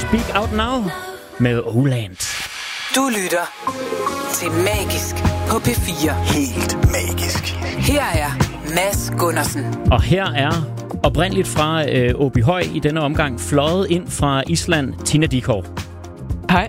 Speak Out Now med Oland. Du lytter til Magisk på P4. Helt magisk. Her er Mads Gundersen. Og her er oprindeligt fra Åbyhøj i denne omgang fløjet ind fra Island, Tina Dickow. Hej.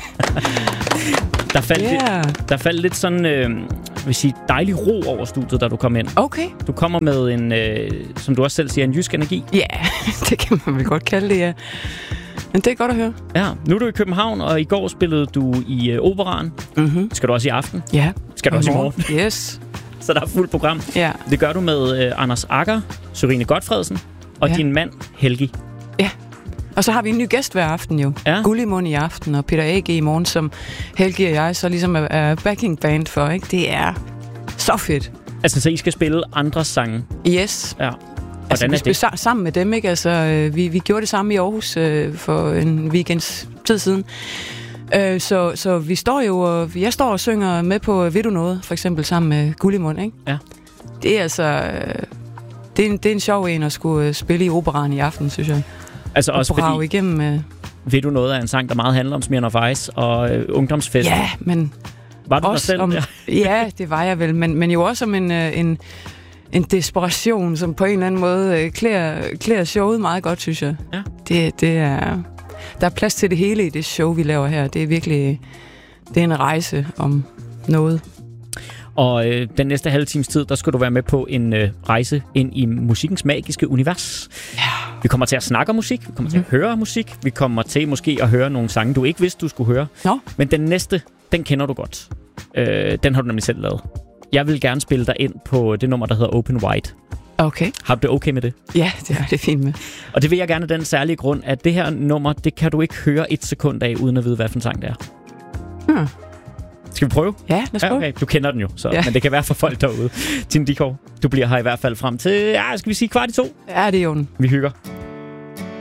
Der faldt lidt sådan, vil sige, dejlig ro over studiet, da du kom ind. Okay. Du kommer med en, som du også selv siger, en jysk energi. Ja, det kan man vel godt kalde det, ja. Men det er godt at høre. Ja, nu er du i København, og i går spillede du i Operaen. Mm-hmm. Skal du også i aften? Ja. Skal du også i morgen? Yes. Så der er fuldt program. Ja. Det gør du med Anders Agger, Sørine Gotfredsen og din mand Helgi. Ja. Og så har vi en ny gæst hver aften jo. Ja. Gullimund i aften og Peter A.G. i morgen, som Helgi og jeg så ligesom er backing band for, ikke? Det er så fedt. Altså, så I skal spille andres sange? Yes. Ja. Altså, vi spiller sammen med dem, ikke? Altså, vi gjorde det samme i Aarhus for en weekends tid siden. Så vi står jo, og jeg står og synger med på Ved du noget, for eksempel sammen med Gullimund, ikke? Ja. Det er altså, det er en sjov en at skulle spille i Operaen i aften, synes jeg. Altså også fordi, igennem, Ved du noget af en sang, der meget handler om Smirnoff Ice og ungdomsfest? Ja, men var du der selv? Ja, det var jeg vel, men jo også som en desperation, som på en eller anden måde klæder showet meget godt, synes jeg. Ja. Det er, der er plads til det hele i det show, vi laver her. Det er virkelig, det er en rejse om noget. Og den næste halve times tid, der skal du være med på en rejse ind i musikkens magiske univers. Ja. Vi kommer til at snakke om musik, vi kommer til at høre musik, vi kommer til måske at høre nogle sange, du ikke vidste, du skulle høre. Nå. Men den næste, den kender du godt. Den har du nemlig selv lavet. Jeg vil gerne spille dig ind på det nummer, der hedder Open Wide. Okay. Har du det okay med det? Ja, det er det fint med. Og det vil jeg gerne af den særlige grund, at det her nummer, det kan du ikke høre et sekund af, uden at vide, hvad for en sang det er. Skal vi prøve? Ja, lad os prøve. Okay. Du kender den jo, så. Ja. Men det kan være for folk derude. Tina Dickow, du bliver her i hvert fald frem til, skal vi sige 1:15? Ja, det er jo den. Vi hygger.